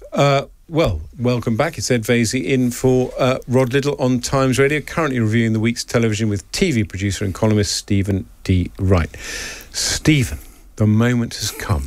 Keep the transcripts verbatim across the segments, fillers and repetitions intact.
Uh, well, welcome back. It's Ed Vaizey in for uh, Rod Liddle on Times Radio, currently reviewing the week's television with T V producer and columnist Stephen D. Wright. Stephen, the moment has come.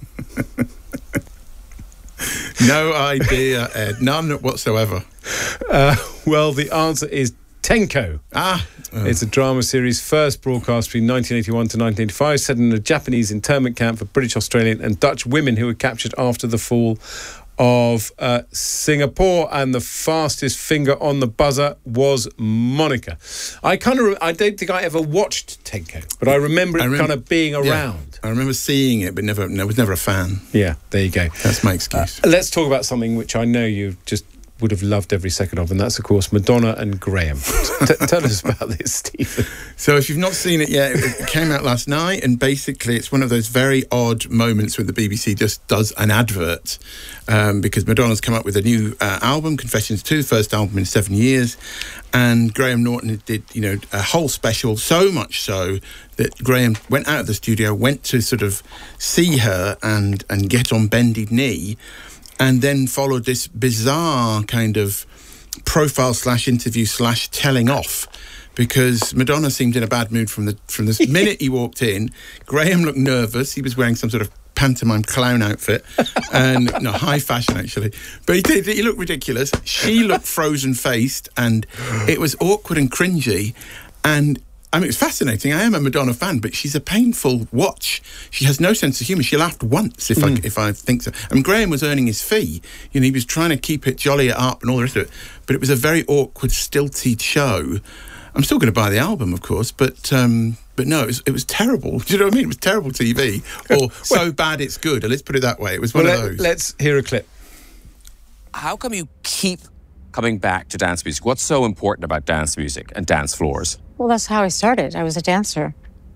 No idea, Ed. None whatsoever. Uh, well, the answer is Tenko. Ah. Oh. It's a drama series first broadcast between nineteen eighty-one to nineteen eighty-five, set in a Japanese internment camp for British, Australian and Dutch women who were captured after the fall of uh, Singapore, and the fastest finger on the buzzer was Monica. I kind of, re- I don't think I ever watched Tenko, but I remember it I remember, kind of being around. Yeah, I remember seeing it, but never, I was never a fan. Yeah, there you go. That's my excuse. Uh, let's talk about something which I know you just would have loved every second of, and that's, of course, Madonna and Graham. T- tell us about this, Stephen. So if you've not seen it yet, it came out last night, and basically it's one of those very odd moments when the B B C just does an advert, um, because Madonna's come up with a new uh, album, Confessions two, first album in seven years, and Graham Norton did, you know, a whole special, so much so that Graham went out of the studio, went to sort of see her and, and get on bended knee, and then followed this bizarre kind of profile slash interview slash telling off, because Madonna seemed in a bad mood from the from the minute he walked in. Graham looked nervous. He was wearing some sort of pantomime clown outfit, and no, high fashion actually. But he did. He looked ridiculous. She looked frozen faced, and it was awkward and cringy. And I mean, it's fascinating. I am a Madonna fan, but she's a painful watch. She has no sense of humour. She laughed once, if mm. I if I think so. And Graham was earning his fee. You know, he was trying to keep it jolly it up and all the rest of it. But it was a very awkward, stilted show. I'm still going to buy the album, of course, but um, but no, it was, it was terrible. Do you know what I mean? It was terrible T V, or well, so bad it's good. Let's put it that way. It was one well, of let, those. Let's hear a clip. How come you keep coming back to dance music? What's so important about dance music and dance floors? Well, that's how I started. I was a dancer.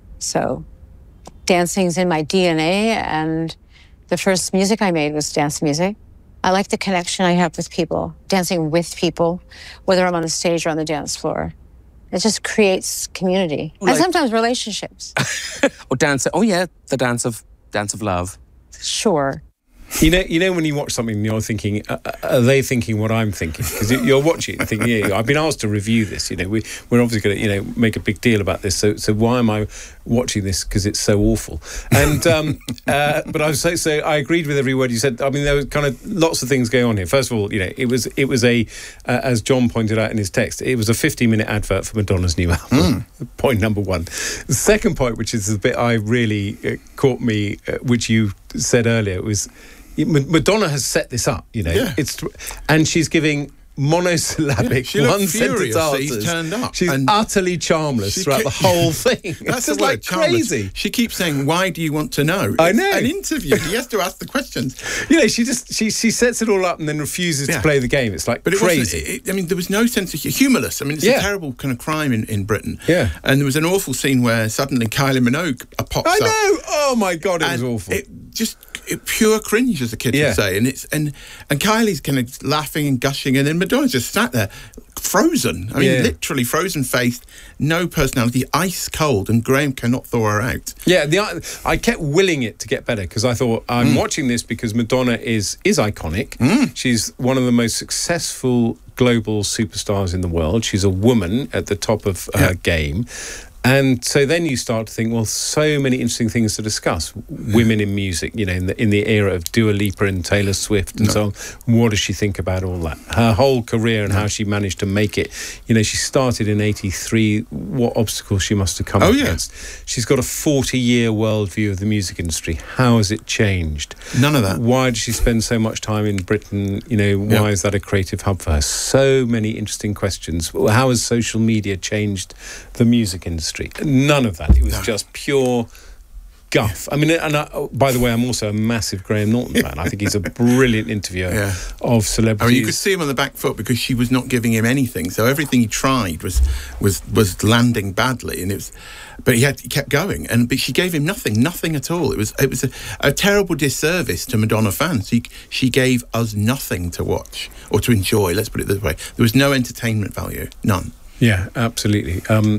So dancing's in my D N A, and the first music I made was dance music. I like the connection I have with people, dancing with people, whether I'm on the stage or on the dance floor. It just creates community. Like, and sometimes relationships. oh, dance. Oh, yeah, the dance of dance of love. Sure. You know, you know when you watch something and you're thinking, uh, are they thinking what I'm thinking? Because you're watching it and thinking, yeah, I've been asked to review this. You know, we, we're obviously going to, you know, make a big deal about this. So, so why am I watching this? Because it's so awful. And um, uh, but I was so, so I agreed with every word you said. I mean, there was kind of lots of things going on here. First of all, you know, it was it was a, uh, as John pointed out in his text, it was a fifteen minute advert for Madonna's new album. Mm. Point number one. The second point, which is the bit I really uh, caught me, uh, which you said earlier, was Madonna has set this up, you know. Yeah. It's and she's giving monosyllabic, yeah, one sentence answers. He's turned up. She's and utterly charmless throughout ke- the whole thing. That's just like crazy. She keeps saying, "Why do you want to know?" I it's know. An interview. He has to ask the questions. You know, she just she she sets it all up and then refuses yeah. to play the game. It's like but it crazy. It, I mean, there was no sense of humorless. I mean, it's yeah. a terrible kind of crime in, in Britain. Yeah. And there was an awful scene where suddenly Kylie Minogue pops I up. I know. Oh my God, it was awful. It just it, pure cringe, as the kids yeah. would say. And it's and and Kylie's kind of laughing and gushing, and then Madonna's just sat there, frozen. I mean, yeah. literally frozen faced, no personality, ice cold, and Graham cannot thaw her out. Yeah, the, I kept willing it to get better because I thought I'm mm. watching this because Madonna is is iconic. Mm. She's one of the most successful global superstars in the world. She's a woman at the top of her yeah. game. And so then you start to think, well, so many interesting things to discuss. Women in music, you know, in the in the era of Dua Lipa and Taylor Swift and no. so on. What does she think about all that? Her whole career and no. how she managed to make it. You know, she started in eighty-three. What obstacles she must have come oh, up yeah. against. She's got a forty-year worldview of the music industry. How has it changed? None of that. Why does she spend so much time in Britain? You know, why yeah. is that a creative hub for her? So many interesting questions. How has social media changed the music industry? None of that. It was no. just pure guff. I mean, and I, by the way, I'm also a massive Graham Norton fan. I think he's a brilliant interviewer yeah. of celebrities. I mean, you could see him on the back foot because she was not giving him anything. So everything he tried was was was landing badly, and it was. But he had he kept going, and but she gave him nothing, nothing at all. It was it was a, a terrible disservice to Madonna fans. She, she gave us nothing to watch or to enjoy. Let's put it this way: there was no entertainment value, none. Yeah, absolutely. Um,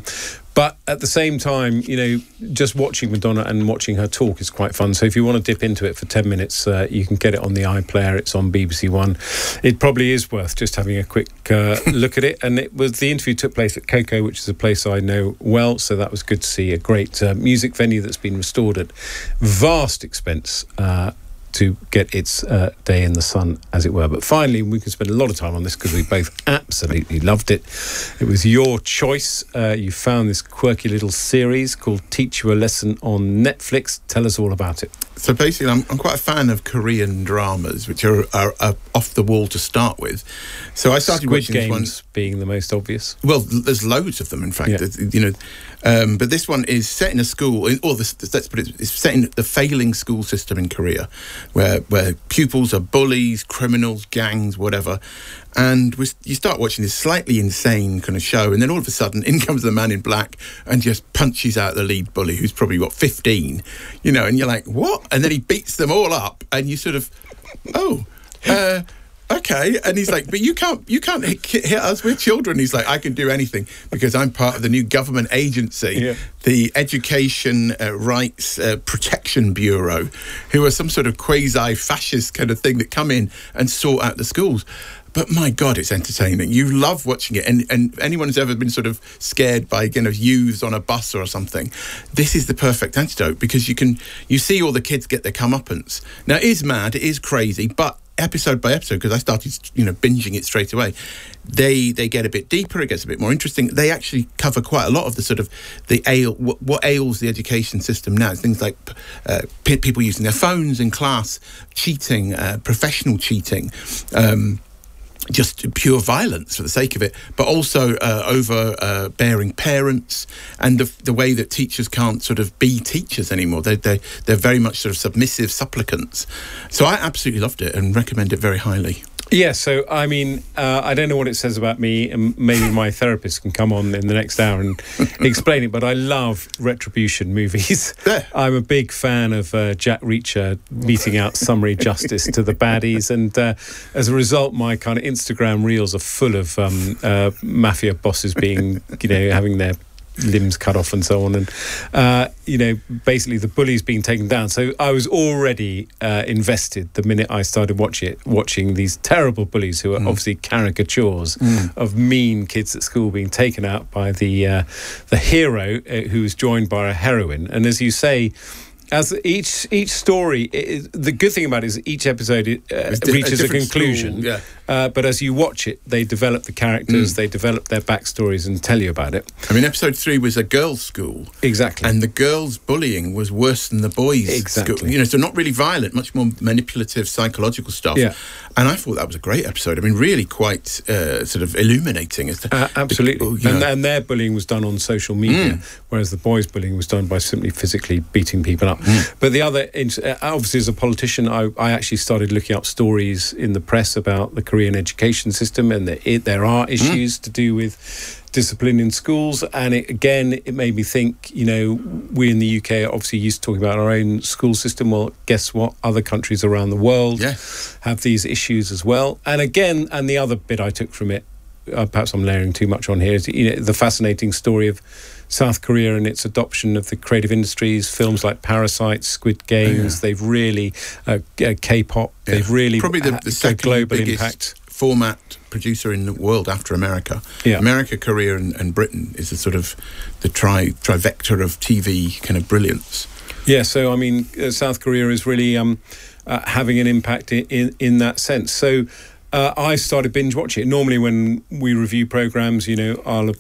But at the same time, you know, just watching Madonna and watching her talk is quite fun. So if you want to dip into it for ten minutes, uh, you can get it on the iPlayer. It's on B B C One. It probably is worth just having a quick uh, look at it. And it was the interview took place at Coco, which is a place I know well. So that was good to see. A great uh, music venue that's been restored at vast expense. Uh, to get its uh, day in the sun, as it were. But finally, we can spend a lot of time on this because we both absolutely loved it. It was your choice. Uh, you found this quirky little series called Teach You a Lesson on Netflix. Tell us all about it. So basically, I'm, I'm quite a fan of Korean dramas, which are, are, are off the wall to start with. So I started Squid watching Games this one. being the most obvious. Well, there's loads of them, in fact. Yeah. You know, um, but this one is set in a school, or this, let's put it, it's set in the failing school system in Korea, where where pupils are bullies, criminals, gangs, whatever. And we, you start watching this slightly insane kind of show, and then all of a sudden, in comes the man in black and just punches out the lead bully, who's probably, what, fifteen? You know, and you're like, what? And then he beats them all up, and you sort of, oh, uh... okay, and he's like, but you can't, you can't hit, hit us. We're children. He's like, I can do anything because I'm part of the new government agency, yeah. the Education uh, Rights uh, Protection Bureau, who are some sort of quasi-fascist kind of thing that come in and sort out the schools. But my God, it's entertaining. You love watching it. And, and anyone who's ever been sort of scared by, you know, youths on a bus or something, this is the perfect antidote because you can, you see all the kids get their comeuppance. Now, it is mad, it is crazy, but episode by episode, because I started, you know, binging it straight away, they they get a bit deeper, it gets a bit more interesting. They actually cover quite a lot of the sort of the ail what, what ails the education system now. Things like uh, p- people using their phones in class, cheating, uh, professional cheating, um, just pure violence for the sake of it, but also uh, overbearing uh, parents, and the, the way that teachers can't sort of be teachers anymore. They, they, they're very much sort of submissive supplicants. So I absolutely loved it and recommend it very highly. Yeah, so, I mean, uh, I don't know what it says about me, and maybe my therapist can come on in the next hour and explain it, but I love retribution movies. Yeah. I'm a big fan of uh, Jack Reacher meting out summary justice to the baddies, and uh, as a result, my kind of Instagram reels are full of um, uh, mafia bosses being, you know, having their limbs cut off and so on, and uh, you know, basically the bullies being taken down. So I was already uh, invested the minute I started watch it, watching these terrible bullies who are mm. obviously caricatures mm. of mean kids at school being taken out by the uh, the hero uh, who is joined by a heroine. And as you say, as each each story, it, the good thing about it is each episode uh, reaches a, a conclusion. School, yeah. Uh, but as you watch it, they develop the characters, mm. they develop their backstories and tell you about it. I mean, episode three was a girls' school. Exactly. And the girls' bullying was worse than the boys' exactly. school. You know, so not really violent, much more manipulative, psychological stuff. Yeah. And I thought that was a great episode. I mean, really quite uh, sort of illuminating. As to, uh, absolutely. The, and, and their bullying was done on social media, mm. whereas the boys' bullying was done by simply physically beating people up. Mm. But the other, obviously, as a politician, I, I actually started looking up stories in the press about the Korean education system, and the, it, there are issues mm. to do with discipline in schools. And it, again, it made me think, you know, we in the U K are obviously used to talking about our own school system. Well, guess what? Other countries around the world yeah. have these issues as well. And again, and the other bit I took from it, uh, perhaps I'm layering too much on here, is, you know, the fascinating story of South Korea and its adoption of the creative industries, films like Parasite, Squid Games. Yeah. They've really, uh, uh, K-pop, yeah. they've really probably the, the second global biggest impact. Format producer in the world after America. Yeah. America, Korea, and, and Britain is a sort of the tri trivector of T V kind of brilliance. Yeah, so I mean, uh, South Korea is really um, uh, having an impact in, in, in that sense. So uh, I started binge watching it. Normally, when we review programs, you know, I'll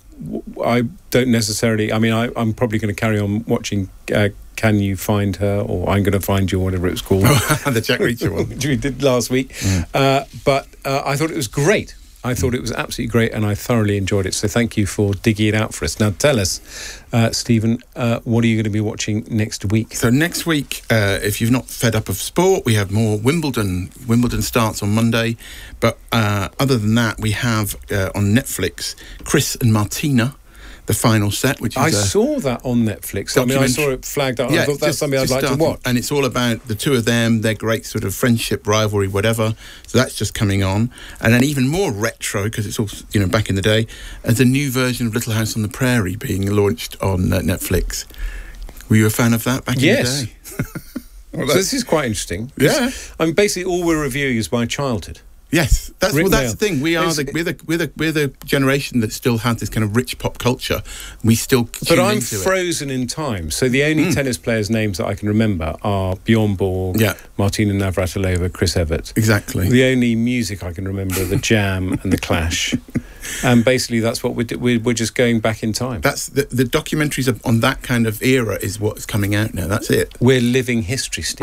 I don't necessarily. I mean, I, I'm probably going to carry on watching. Uh, Can You Find Her, or I'm Going to Find You, or whatever it was called. The Jack Reacher one. Which we did last week. Mm. Uh, but uh, I thought it was great. I thought it was absolutely great, and I thoroughly enjoyed it. So thank you for digging it out for us. Now tell us, uh, Stephen, uh, what are you going to be watching next week? So next week, uh, if you've not fed up of sport, we have more Wimbledon. Wimbledon starts on Monday. But uh, other than that, we have uh, on Netflix, Chris and Martina. The Final Set, which is I a saw that on Netflix. I mean, I documentary. saw it flagged up. Yeah, I thought that's just- something I'd just like to started. watch. And it's all about the two of them, their great sort of friendship, rivalry, whatever. So that's just coming on. And then even more retro, because it's all, you know, back in the day, as a new version of Little House on the Prairie being launched on uh, Netflix. Were you a fan of that back Yes. in the day? Well, So that's- this is quite interesting. Yeah. I mean, basically, all we're reviewing is my childhood. Yes, that's Rick well. That's Mail. the thing. We are the It's- we're the we're the we're the generation that still had this kind of rich pop culture. We still. But tune I'm into it. frozen in time. So the only tennis players' names that I can remember are Bjorn Borg, Yeah. Martina Navratilova, Chris Evert. Exactly. The only music I can remember are the Jam and the Clash. And basically, that's what we're, do- we're, we're just going back in time. That's the the documentaries of, on that kind of era is what's coming out now. That's it. We're living history still.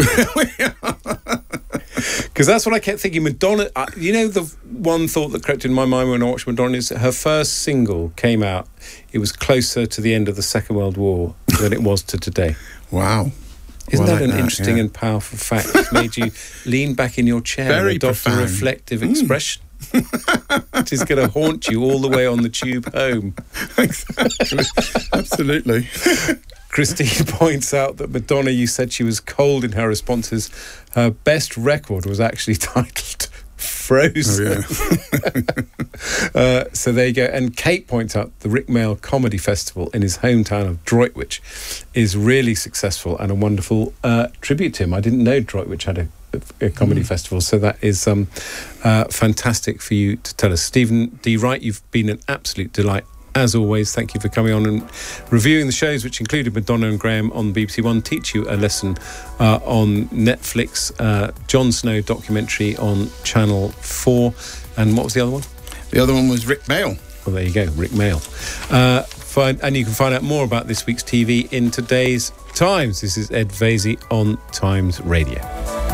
Because that's what I kept thinking. Madonna, uh, you know, the one thought that crept in my mind when I watched Madonna is that her first single came out. It was closer to the end of the Second World War than it was to today. Wow. Isn't Well, that like an that, interesting yeah. and powerful fact that's made you lean back in your chair Very and adopt profound. a reflective expression? It is going to haunt you all the way on the tube home. Exactly. Absolutely. Christine points out that Madonna, you said she was cold in her responses. Her best record was actually titled Frozen. Oh, yeah. uh, so there you go. And Kate points out the Rick Mail Comedy Festival in his hometown of Droitwich is really successful and a wonderful uh, tribute to him. I didn't know Droitwich had a, a comedy Mm. festival, so that is um, uh, fantastic for you to tell us. Stephen D. Wright, you've been an absolute delight. As always, thank you for coming on and reviewing the shows, which included Madonna and Graham on B B C One, Teach You a Lesson uh, on Netflix, uh, Jon Snow documentary on Channel four, and what was the other one? The other one was Rick Mail. Well, there you go, Rick Mail. Uh, find, and you can find out more about this week's T V in today's Times. This is Ed Vasey on Times Radio.